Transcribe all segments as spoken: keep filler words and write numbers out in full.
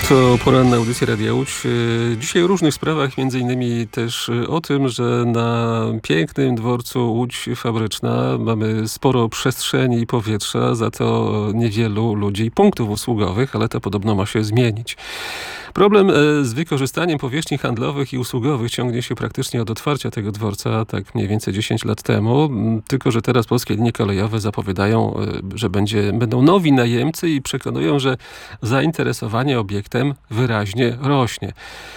To poranna audycja Radia Łódź. Dzisiaj o różnych sprawach, między innymi też o tym, że na pięknym dworcu Łódź Fabryczna mamy sporo przestrzeni i powietrza, za to niewielu ludzi i punktów usługowych, ale to podobno ma się zmienić. Problem z wykorzystaniem powierzchni handlowych i usługowych ciągnie się praktycznie od otwarcia tego dworca, tak mniej więcej dziesięć lat temu. Tylko że teraz polskie linie kolejowe zapowiadają, że będzie, będą nowi najemcy i przekonują, że zainteresowanie obiektem wyraźnie rośnie.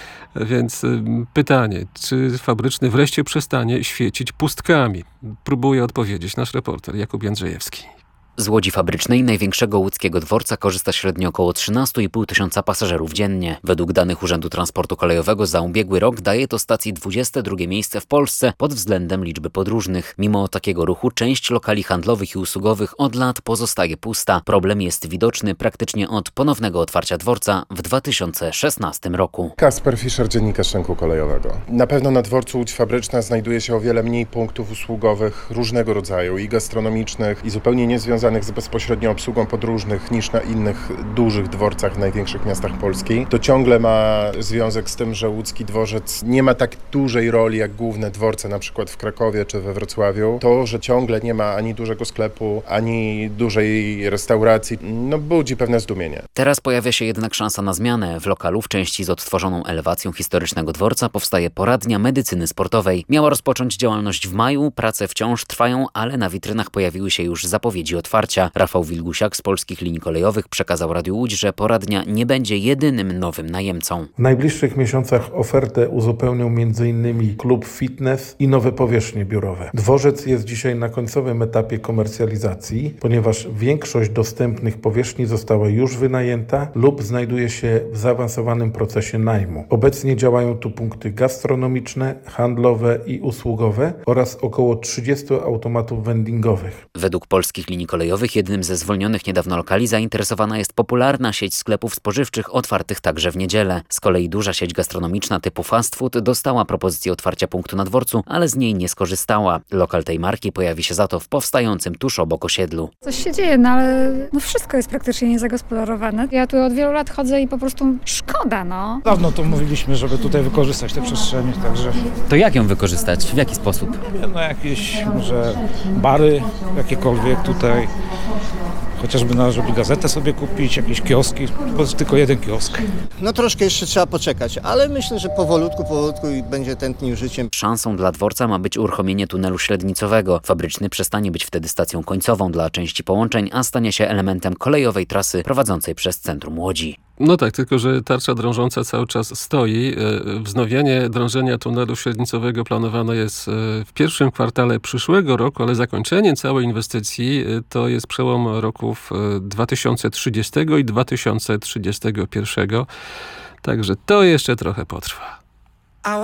Więc pytanie, czy Fabryczny wreszcie przestanie świecić pustkami? Próbuje odpowiedzieć nasz reporter Jakub Jędrzejewski. Z Łodzi Fabrycznej, największego łódzkiego dworca, korzysta średnio około trzynaście i pół tysiąca pasażerów dziennie. Według danych Urzędu Transportu Kolejowego za ubiegły rok daje to stacji dwudzieste drugie miejsce w Polsce pod względem liczby podróżnych. Mimo takiego ruchu część lokali handlowych i usługowych od lat pozostaje pusta. Problem jest widoczny praktycznie od ponownego otwarcia dworca w dwa tysiące szesnastym roku. Kasper Fischer, dziennikarz rynku kolejowego. Na pewno na dworcu Łódź Fabryczna znajduje się o wiele mniej punktów usługowych różnego rodzaju i gastronomicznych i zupełnie niezwiązanych z bezpośrednią obsługą podróżnych niż na innych dużych dworcach w największych miastach Polski. To ciągle ma związek z tym, że łódzki dworzec nie ma tak dużej roli jak główne dworce, na przykład w Krakowie czy we Wrocławiu. To, że ciągle nie ma ani dużego sklepu, ani dużej restauracji, no budzi pewne zdumienie. Teraz pojawia się jednak szansa na zmianę. W lokalu w części z odtworzoną elewacją historycznego dworca powstaje poradnia medycyny sportowej. Miała rozpocząć działalność w maju, prace wciąż trwają, ale na witrynach pojawiły się już zapowiedzi otwarcia. Rafał Wilgusiak z Polskich Linii Kolejowych przekazał Radiu Łódź, że poradnia nie będzie jedynym nowym najemcą. W najbliższych miesiącach ofertę uzupełnią między innymi klub fitness i nowe powierzchnie biurowe. Dworzec jest dzisiaj na końcowym etapie komercjalizacji, ponieważ większość dostępnych powierzchni została już wynajęta lub znajduje się w zaawansowanym procesie najmu. Obecnie działają tu punkty gastronomiczne, handlowe i usługowe oraz około trzydzieści automatów vendingowych. Według Polskich Linii Kolejowych jednym ze zwolnionych niedawno lokali zainteresowana jest popularna sieć sklepów spożywczych otwartych także w niedzielę. Z kolei duża sieć gastronomiczna typu fast food dostała propozycję otwarcia punktu na dworcu, ale z niej nie skorzystała. Lokal tej marki pojawi się za to w powstającym tuż obok osiedlu. Coś się dzieje, no ale no wszystko jest praktycznie niezagospodarowane. Ja tu od wielu lat chodzę i po prostu szkoda, no. Dawno to mówiliśmy, żeby tutaj wykorzystać te przestrzenie, także... To jak ją wykorzystać? W jaki sposób? No jakieś może bary jakiekolwiek tutaj. Chociażby należy by gazetę sobie kupić, jakieś kioski, bo jest tylko jeden kiosk. No troszkę jeszcze trzeba poczekać, ale myślę, że powolutku, powolutku i będzie tętnił życiem. Szansą dla dworca ma być uruchomienie tunelu średnicowego. Fabryczny przestanie być wtedy stacją końcową dla części połączeń, a stanie się elementem kolejowej trasy prowadzącej przez centrum Łodzi. No tak, tylko że tarcza drążąca cały czas stoi. Wznowienie drążenia tunelu średnicowego planowane jest w pierwszym kwartale przyszłego roku, ale zakończenie całej inwestycji to jest przełom roków dwa tysiące trzydziestego i dwa tysiące trzydziestego pierwszego. Także to jeszcze trochę potrwa.